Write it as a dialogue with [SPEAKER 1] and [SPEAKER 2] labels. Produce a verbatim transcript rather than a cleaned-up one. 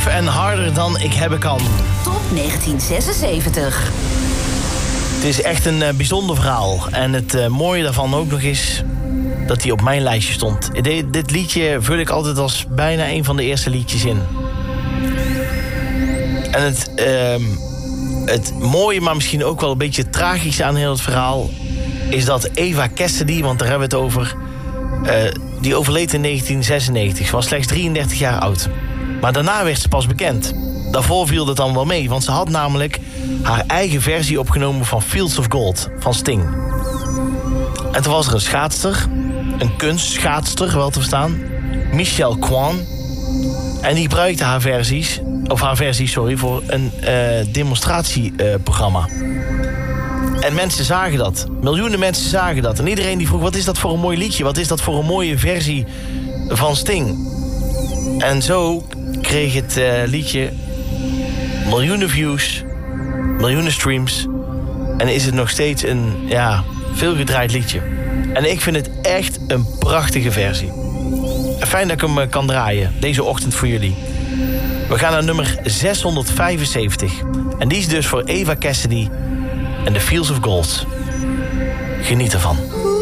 [SPEAKER 1] Cliff en Harder dan ik hebben kan.
[SPEAKER 2] Top negentien zesenzeventig.
[SPEAKER 1] Het is echt een uh, bijzonder verhaal. En het uh, mooie daarvan ook nog is dat hij op mijn lijstje stond. De, dit liedje vul ik altijd als bijna een van de eerste liedjes in. En het, uh, het mooie, maar misschien ook wel een beetje tragisch aan heel het verhaal is dat Eva Cassidy, want daar hebben we het over, uh, die overleed in negentien zesennegentig. Ze was slechts drieëndertig jaar oud. Maar daarna werd ze pas bekend. Daarvoor viel dat dan wel mee, want ze had namelijk haar eigen versie opgenomen van Fields of Gold van Sting. En toen was er een schaatster, een kunstschaatster wel te verstaan, Michelle Kwan. En die gebruikte haar versies, of haar versie, sorry, voor een uh, demonstratieprogramma. Uh, en mensen zagen dat. Miljoenen mensen zagen dat. En iedereen die vroeg, wat is dat voor een mooi liedje? Wat is dat voor een mooie versie van Sting? En zo kreeg het uh, liedje miljoenen views, miljoenen streams. En is het nog steeds een, ja, veelgedraaid liedje. En ik vind het echt een prachtige versie. Fijn dat ik hem uh, kan draaien, deze ochtend voor jullie. We gaan naar nummer zeshonderdvijfenzeventig. En die is dus voor Eva Cassidy en The Fields of Gold. Geniet ervan.